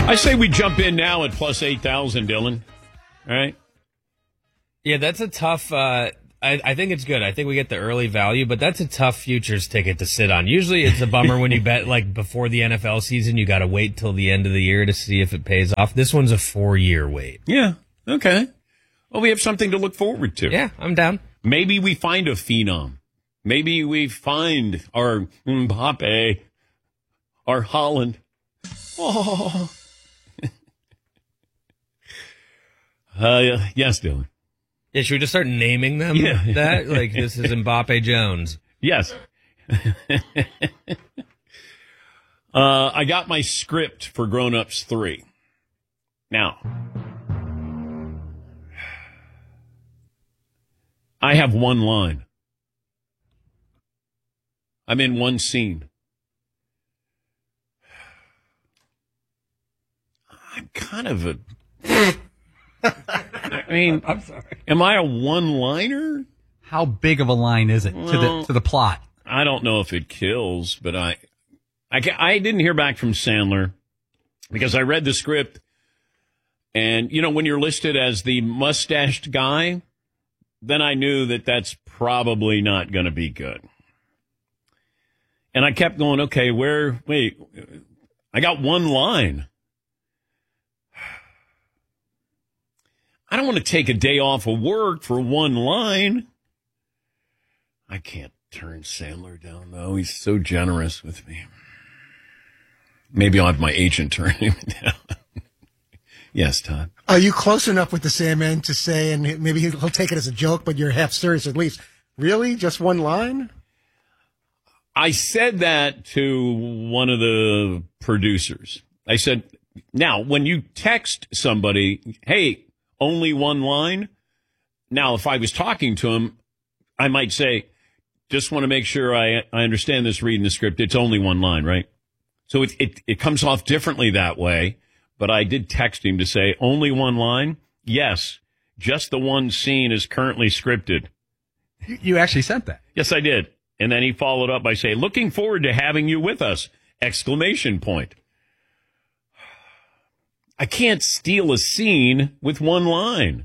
I say we jump in now at plus 8,000, Dylan. All right? Yeah, that's a tough. I think it's good. I think we get the early value, but that's a tough futures ticket to sit on. Usually it's a bummer when you bet like before the NFL season. You got to wait till the end of the year to see if it pays off. This one's a 4-year wait. Yeah. Okay. Well, we have something to look forward to. Yeah, I'm down. Maybe we find a phenom. Maybe we find our Mbappe, our Holland. Oh. Yes, Dylan. Yeah, should we just start naming them that? Like, this is Mbappe Jones. Yes. I got my script for Grown Ups 3. Now, I have one line. I'm in one scene. I'm kind of a... I mean, I'm sorry. Am I a one-liner? How big of a line is it to the plot? I don't know if it kills, but I didn't hear back from Sandler because I read the script, and you know when you're listed as the mustached guy, then I knew that that's probably not going to be good. And I kept going, okay, wait, I got one line. I don't want to take a day off of work for one line. I can't turn Sandler down, though. He's so generous with me. Maybe I'll have my agent turn him down. Yes, Todd. Are you close enough with the Sandman to say, and maybe he'll take it as a joke, but you're half serious at least, really? Just one line? I said that to one of the producers. I said, now, when you text somebody, hey, only one line. Now, if I was talking to him, I might say, just want to make sure I understand this reading the script. It's only one line, right? So it comes off differently that way. But I did text him to say, only one line? Yes, just the one scene is currently scripted. You actually sent that? Yes, I did. And then he followed up by saying, looking forward to having you with us! Exclamation point. I can't steal a scene with one line.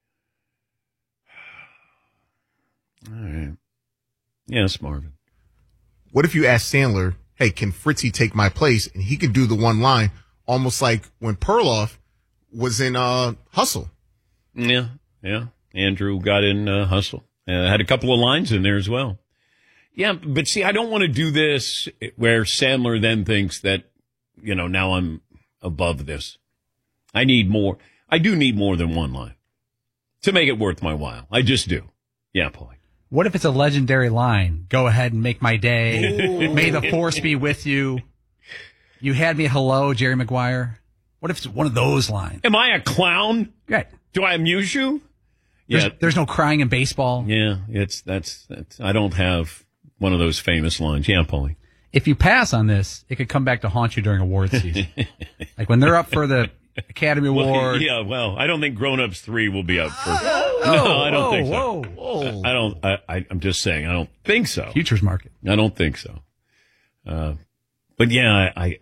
All right. Yes, Marvin. What if you ask Sandler, hey, can Fritzy take my place? And he can do the one line, almost like when Perloff was in Hustle. Yeah. Andrew got in Hustle. Had a couple of lines in there as well. Yeah, but see, I don't want to do this where Sandler then thinks that, now I'm above this. I need more. I do need more than one line to make it worth my while. I just do. Yeah, Paulie. What if it's a legendary line? Go ahead and make my day. Ooh. May the force be with you. You had me hello, Jerry Maguire. What if it's one of those lines? Am I a clown? Right. Do I amuse you? There's no crying in baseball. Yeah, that's I don't have one of those famous lines. Yeah, Paulie. If you pass on this, it could come back to haunt you during awards season. Like when they're up for the Academy Award. I don't think Grown Ups 3 will be up for. I don't think so. Whoa. I don't. I'm just saying. I don't think so. Futures market. I don't think so. But yeah, I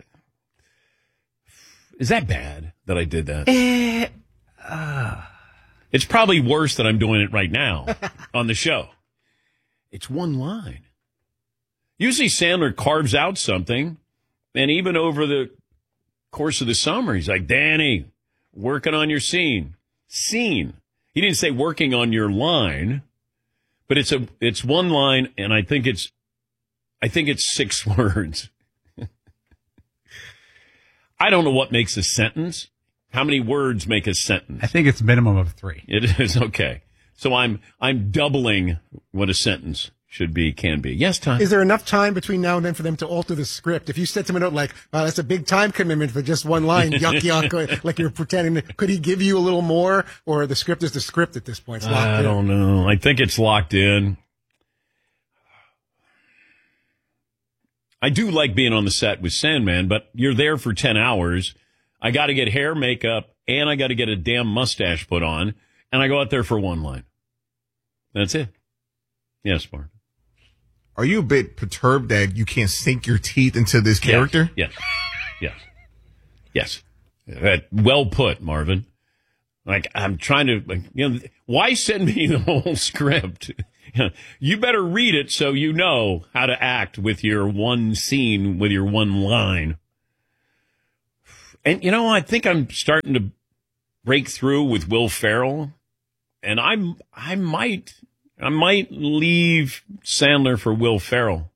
is that bad that I did that? It's probably worse that I'm doing it right now on the show. It's one line. Usually Sandler carves out something, and even over the course of the summer, he's like, Danny, working on your scene. Scene. He didn't say working on your line, but it's one line, and I think it's 6 words. I don't know what makes a sentence. How many words make a sentence? I think it's a minimum of 3. It is, okay. So I'm doubling what a sentence can be. Yes, Tom? Is there enough time between now and then for them to alter the script? If you said to him a note like, wow, that's a big time commitment for just one line, yuck, yuck, like you're pretending, could he give you a little more? Or the script is the script at this point? It's locked in. I don't know. I think it's locked in. I do like being on the set with Sandman, but you're there for 10 hours. I got to get hair, makeup, and I got to get a damn mustache put on, and I go out there for one line. That's it. Yes, Mark. Are you a bit perturbed that you can't sink your teeth into this character? Yes. Well put, Marvin. Like, I'm trying to, why send me the whole script? You better read it so you know how to act with your one scene, with your one line. And, I think I'm starting to break through with Will Ferrell. And I might leave Sandler for Will Ferrell.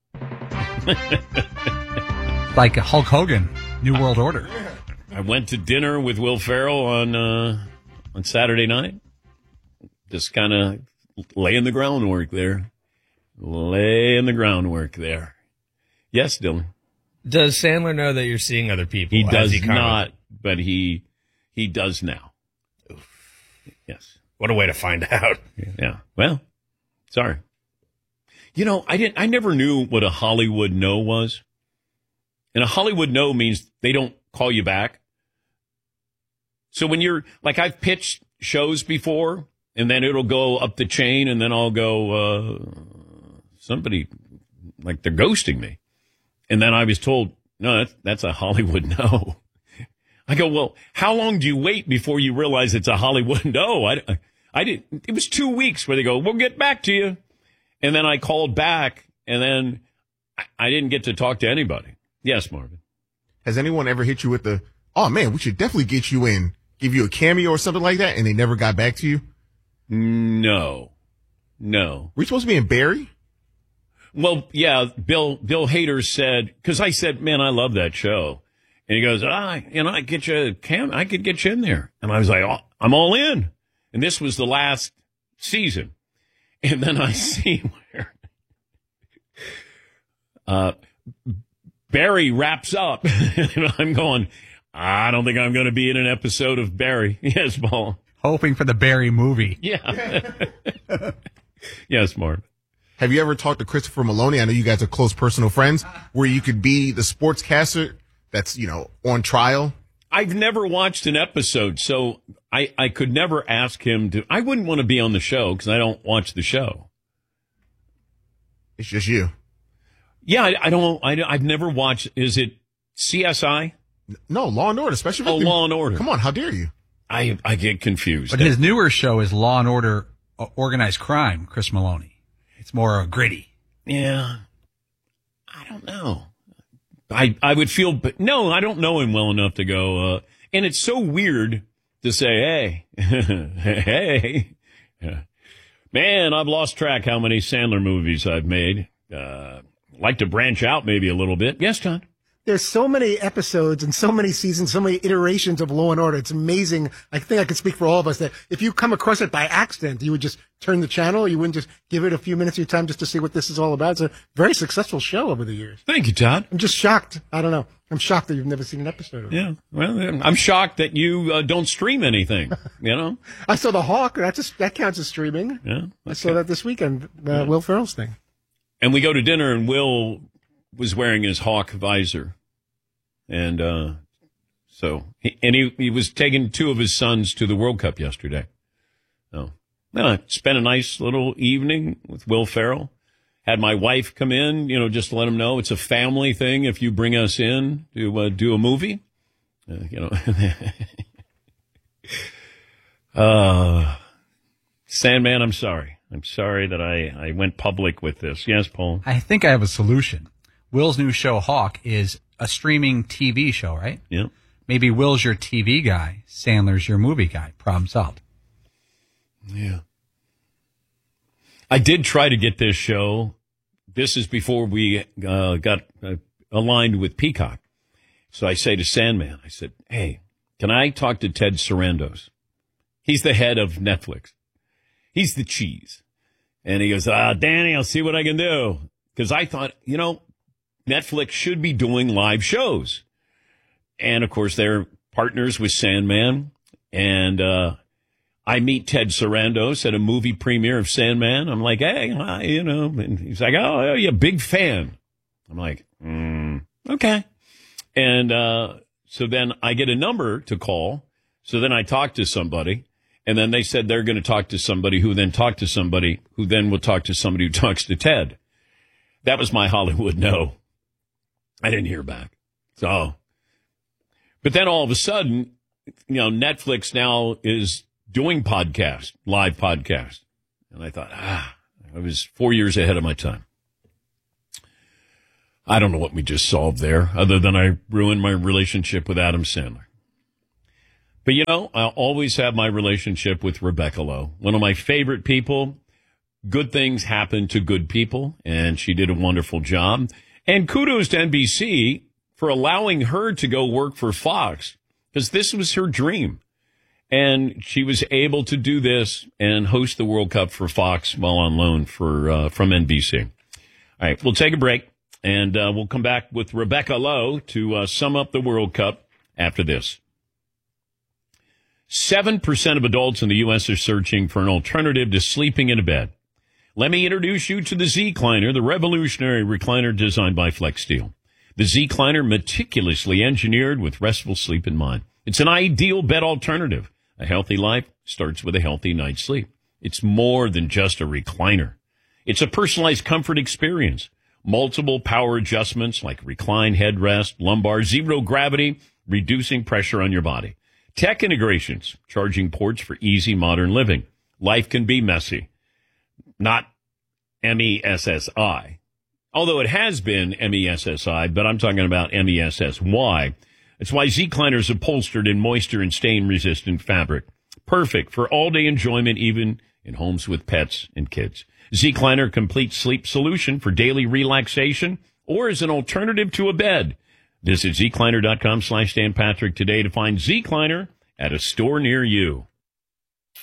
Like Hulk Hogan, New World Order. I went to dinner with Will Ferrell on Saturday night. Just kind of laying the groundwork there. Yes, Dylan. Does Sandler know that you're seeing other people? He does not, but he does now. Yes. What a way to find out. Yeah. Well, sorry. I never knew what a Hollywood no was. And a Hollywood no means they don't call you back. So when you're, like, I've pitched shows before, and then it'll go up the chain, and then I'll go, somebody, like, they're ghosting me. And then I was told, no, that's a Hollywood no. I go, well, how long do you wait before you realize it's a Hollywood no? I didn't. It was 2 weeks where they go, we'll get back to you. And then I called back, and then I didn't get to talk to anybody. Yes, Marvin. Has anyone ever hit you with the, oh, man, we should definitely get you in, give you a cameo or something like that, and they never got back to you? No. Were you supposed to be in Barry? Well, yeah, Bill Hader said, because I said, man, I love that show. And he goes, I could get you in there. And I was like, oh, I'm all in. And this was the last season. And then I see where Barry wraps up. And I'm going, I don't think I'm going to be in an episode of Barry. Yes, Paul. Hoping for the Barry movie. Yeah. Yes, Mark. Have you ever talked to Christopher Maloney? I know you guys are close personal friends, where you could be the sportscaster that's, on trial. I've never watched an episode, so I could never ask him to. I wouldn't want to be on the show because I don't watch the show. It's just you. Yeah, I don't. I've never watched. Is it CSI? No, Law and Order, especially. Law and Order. Come on, how dare you? I get confused. But his newer show is Law and Order Organized Crime, Chris Maloney. It's more gritty. Yeah. I don't know. I would feel, but no, I don't know him well enough to go, and it's so weird to say, hey, man, I've lost track how many Sandler movies I've made. Like to branch out maybe a little bit. Yes, John? There's so many episodes and so many seasons, so many iterations of Law and Order. It's amazing. I think I could speak for all of us that if you come across it by accident, you would just turn the channel. You wouldn't just give it a few minutes of your time just to see what this is all about. It's a very successful show over the years. Thank you, Todd. I'm just shocked. I don't know. I'm shocked that you've never seen an episode of it. Yeah. Well, I'm shocked that you don't stream anything, I saw The Hawk. That counts as streaming. Yeah. I saw that this weekend, Will Ferrell's thing. And we go to dinner, and Will was wearing his Hawk visor. And he was taking two of his sons to the World Cup yesterday. So, I spent a nice little evening with Will Ferrell. Had my wife come in, just to let him know it's a family thing if you bring us in to do a movie. Sandman, I'm sorry. I'm sorry that I went public with this. Yes, Paul? I think I have a solution. Will's new show, Hawk, is a streaming TV show, right? Yeah. Maybe Will's your TV guy, Sandler's your movie guy. Problem solved. Yeah. I did try to get this show. This is before we got aligned with Peacock. So I say to Sandman, I said, hey, can I talk to Ted Sarandos? He's the head of Netflix. He's the cheese. And he goes, Danny, I'll see what I can do. Because I thought, Netflix should be doing live shows. And, of course, they're partners with Sandman. And I meet Ted Sarandos at a movie premiere of Sandman. I'm like, hey, and he's like, oh, you're a big fan. I'm like, okay. And so then I get a number to call. So then I talk to somebody. And then they said they're going to talk to somebody who then talked to somebody who then will talk to somebody who talks to Ted. That was my Hollywood no. I didn't hear back. So, but then all of a sudden, Netflix now is doing podcast, live podcast. And I thought, I was 4 years ahead of my time. I don't know what we just solved there, other than I ruined my relationship with Adam Sandler. But, I'll always have my relationship with Rebecca Lowe, one of my favorite people. Good things happen to good people, and she did a wonderful job. And kudos to NBC for allowing her to go work for Fox, because this was her dream. And she was able to do this and host the World Cup for Fox while on loan from NBC. All right, we'll take a break, and we'll come back with Rebecca Lowe to sum up the World Cup after this. 7% of adults in the U.S. are searching for an alternative to sleeping in a bed. Let me introduce you to the Z-Cliner, the revolutionary recliner designed by FlexSteel. The Z-Cliner, meticulously engineered with restful sleep in mind. It's an ideal bed alternative. A healthy life starts with a healthy night's sleep. It's more than just a recliner. It's a personalized comfort experience. Multiple power adjustments like recline headrest, lumbar, zero gravity, reducing pressure on your body. Tech integrations, charging ports for easy modern living. Life can be messy. Not MESSI. Although it has been MESSI, but I'm talking about MESSY. That's why Z-Cliner is upholstered in moisture and stain-resistant fabric. Perfect for all-day enjoyment, even in homes with pets and kids. Z-Cliner, complete sleep solution for daily relaxation or as an alternative to a bed. Visit zcliner.com/Dan Patrick today to find Z-Cliner at a store near you.